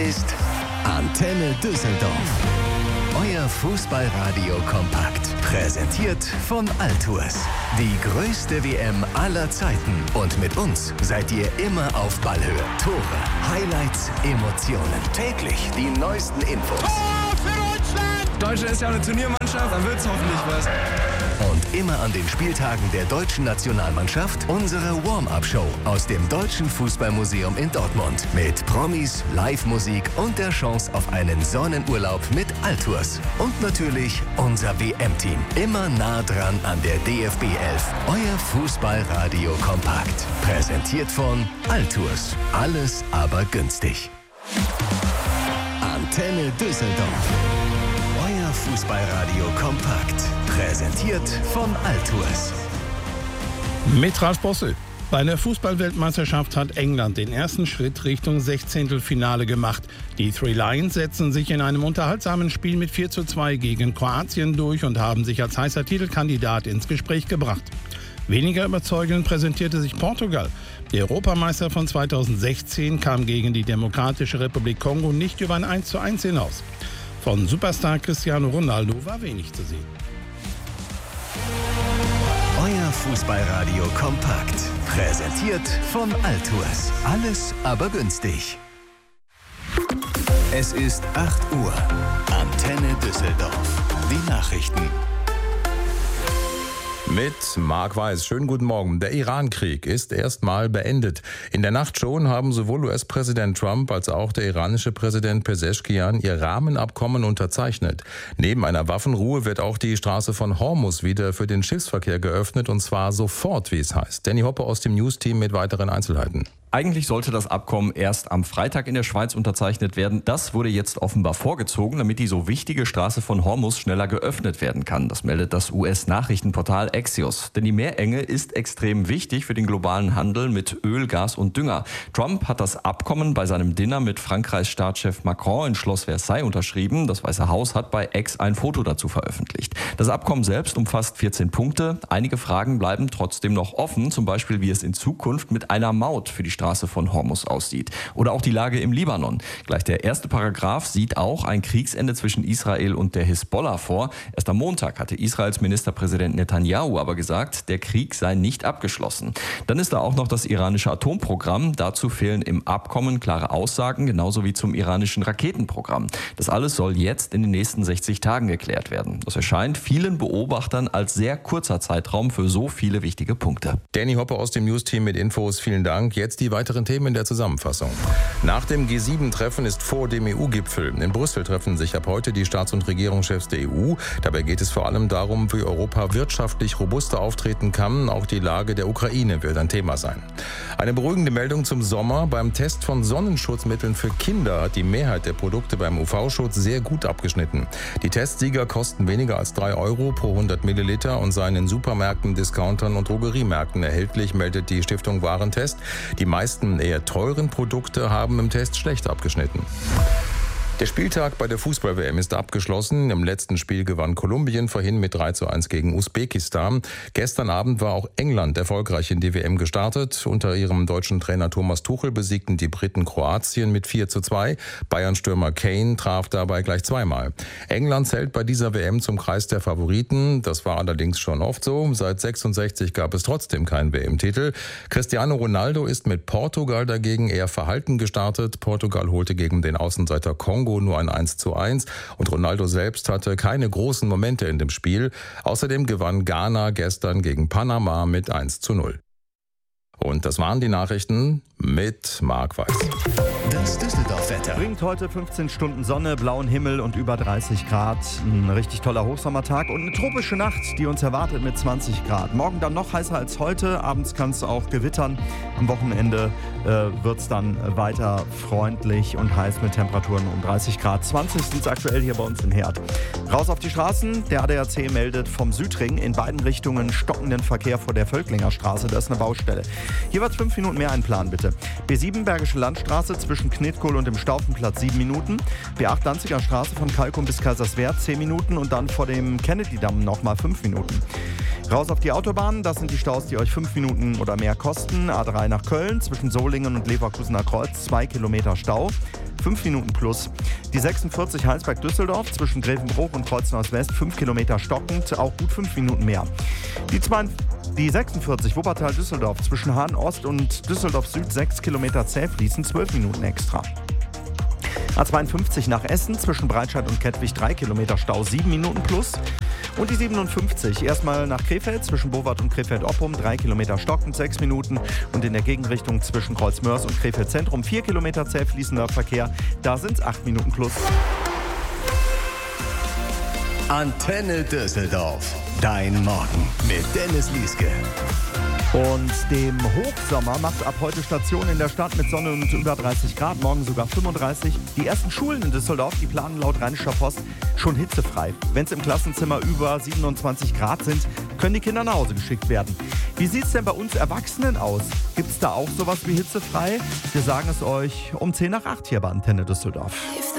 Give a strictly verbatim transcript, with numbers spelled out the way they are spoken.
ist Antenne Düsseldorf. Euer Fußballradio kompakt. Präsentiert von Altours. Die größte W M aller Zeiten. Und mit uns seid ihr immer auf Ballhöhe. Tore, Highlights, Emotionen. Täglich die neuesten Infos. Tor für Deutschland! Deutschland ist ja eine Turniermannschaft, dann wird's hoffentlich was. Und immer an den Spieltagen der deutschen Nationalmannschaft unsere Warm-Up-Show aus dem Deutschen Fußballmuseum in Dortmund. Mit Promis, Live-Musik und der Chance auf einen Sonnenurlaub mit Altours. Und natürlich unser W M-Team. Immer nah dran an der D F B elf. Euer Fußballradio kompakt. Präsentiert von Altours. Alles aber günstig. Antenne Düsseldorf. Euer Fußballradio kompakt. Präsentiert von Altours. Mit Ralf Bossel. Bei der Fußball-Weltmeisterschaft hat England den ersten Schritt Richtung Sechzehntelfinale gemacht. Die Three Lions setzen sich in einem unterhaltsamen Spiel mit vier zu zwei gegen Kroatien durch und haben sich als heißer Titelkandidat ins Gespräch gebracht. Weniger überzeugend präsentierte sich Portugal. Der Europameister von zweitausendsechzehn kam gegen die Demokratische Republik Kongo nicht über ein eins zu eins hinaus. Von Superstar Cristiano Ronaldo war wenig zu sehen. Euer Fußballradio kompakt. Präsentiert von Altours. Alles aber günstig. Es ist acht Uhr. Antenne Düsseldorf. Die Nachrichten. Mit Marc Weiß. Schönen guten Morgen. Der Iran-Krieg ist erstmal beendet. In der Nacht schon haben sowohl U S-Präsident Trump als auch der iranische Präsident Pezeshkian ihr Rahmenabkommen unterzeichnet. Neben einer Waffenruhe wird auch die Straße von Hormuz wieder für den Schiffsverkehr geöffnet, und zwar sofort, wie es heißt. Danny Hoppe aus dem News-Team mit weiteren Einzelheiten. Eigentlich sollte das Abkommen erst am Freitag in der Schweiz unterzeichnet werden. Das wurde jetzt offenbar vorgezogen, damit die so wichtige Straße von Hormuz schneller geöffnet werden kann. Das meldet das U S-Nachrichtenportal Axios. Denn die Meerenge ist extrem wichtig für den globalen Handel mit Öl, Gas und Dünger. Trump hat das Abkommen bei seinem Dinner mit Frankreichs Staatschef Macron in Schloss Versailles unterschrieben. Das Weiße Haus hat bei X ein Foto dazu veröffentlicht. Das Abkommen selbst umfasst vierzehn Punkte. Einige Fragen bleiben trotzdem noch offen, zum Beispiel wie es in Zukunft mit einer Maut für die Straße von Hormuz aussieht. Oder auch die Lage im Libanon. Gleich der erste Paragraph sieht auch ein Kriegsende zwischen Israel und der Hisbollah vor. Erst am Montag hatte Israels Ministerpräsident Netanyahu aber gesagt, der Krieg sei nicht abgeschlossen. Dann ist da auch noch das iranische Atomprogramm. Dazu fehlen im Abkommen klare Aussagen, genauso wie zum iranischen Raketenprogramm. Das alles soll jetzt in den nächsten sechzig Tagen geklärt werden. Das erscheint vielen Beobachtern als sehr kurzer Zeitraum für so viele wichtige Punkte. Danny Hoppe aus dem News-Team mit Infos. Vielen Dank. Jetzt die weiteren Themen in der Zusammenfassung. Nach dem G sieben Treffen ist vor dem E U-Gipfel. In Brüssel treffen sich ab heute die Staats- und Regierungschefs der E U. Dabei geht es vor allem darum, wie Europa wirtschaftlich robuster auftreten kann. Auch die Lage der Ukraine wird ein Thema sein. Eine beruhigende Meldung zum Sommer. Beim Test von Sonnenschutzmitteln für Kinder hat die Mehrheit der Produkte beim U V-Schutz sehr gut abgeschnitten. Die Testsieger kosten weniger als drei Euro pro hundert Milliliter und seien in Supermärkten, Discountern und Drogeriemärkten erhältlich, meldet die Stiftung Warentest. Die meisten eher teuren Produkte haben im Test schlecht abgeschnitten. Der Spieltag bei der Fußball-W M ist abgeschlossen. Im letzten Spiel gewann Kolumbien vorhin mit drei zu eins gegen Usbekistan. Gestern Abend war auch England erfolgreich in die W M gestartet. Unter ihrem deutschen Trainer Thomas Tuchel besiegten die Briten Kroatien mit vier zu zwei. Bayern-Stürmer Kane traf dabei gleich zweimal. England zählt bei dieser W M zum Kreis der Favoriten. Das war allerdings schon oft so. Seit sechsundsechzig gab es trotzdem keinen W M-Titel. Cristiano Ronaldo ist mit Portugal dagegen eher verhalten gestartet. Portugal holte gegen den Außenseiter Kongo nur ein eins zu eins und Ronaldo selbst hatte keine großen Momente in dem Spiel. Außerdem gewann Ghana gestern gegen Panama mit eins zu null. Und das waren die Nachrichten mit Marc Weiß. Das Düsseldorf-Wetter. Bringt heute fünfzehn Stunden Sonne, blauen Himmel und über dreißig Grad. Ein richtig toller Hochsommertag und eine tropische Nacht, die uns erwartet mit zwanzig Grad. Morgen dann noch heißer als heute. Abends kann es auch gewittern. Am Wochenende äh, wird es dann weiter freundlich und heiß mit Temperaturen um dreißig Grad. zwanzig sind es aktuell hier bei uns im Herd. Raus auf die Straßen. Der A D A C meldet vom Südring in beiden Richtungen stockenden Verkehr vor der Völklinger Straße. Das ist eine Baustelle. Hier wird fünf Minuten mehr einplanen, bitte. B sieben Bergische Landstraße zwischen Knitkohl und dem Staufenplatz sieben Minuten. B acht Danziger Straße von Kalkum bis Kaiserswerth zehn Minuten und dann vor dem Kennedy-Damm nochmal fünf Minuten. Raus auf die Autobahn, das sind die Staus, die euch fünf Minuten oder mehr kosten. A drei nach Köln, zwischen Solingen und Leverkusener Kreuz, zwei Kilometer Stau. fünf Minuten plus. Die sechsundvierzig Heinsberg-Düsseldorf zwischen Grevenbruch und Kreuznauß West, fünf Kilometer stockend, auch gut fünf Minuten mehr. Die, zwei, die sechsundvierzig Wuppertal-Düsseldorf zwischen Hahn-Ost und Düsseldorf-Süd, sechs Kilometer zäh fließen, zwölf Minuten extra. A zweiundfünfzig nach Essen zwischen Breitscheid und Kettwig, drei Kilometer Stau, sieben Minuten plus. Und die siebenundfünfzig erstmal nach Krefeld zwischen Bowart und Krefeld-Oppum, drei Kilometer stockend, sechs Minuten. Und in der Gegenrichtung zwischen Kreuzmörs und Krefeld Zentrum, vier Kilometer zäh fließender Verkehr, da sind es acht Minuten plus. Antenne Düsseldorf. Dein Morgen mit Dennis Lieske. Und dem Hochsommer macht ab heute Station in der Stadt mit Sonne und über dreißig Grad, morgen sogar fünfunddreißig. Die ersten Schulen in Düsseldorf, die planen laut Rheinischer Post schon hitzefrei. Wenn es im Klassenzimmer über siebenundzwanzig Grad sind, können die Kinder nach Hause geschickt werden. Wie sieht es denn bei uns Erwachsenen aus? Gibt es da auch sowas wie hitzefrei? Wir sagen es euch um zehn nach acht hier bei Antenne Düsseldorf.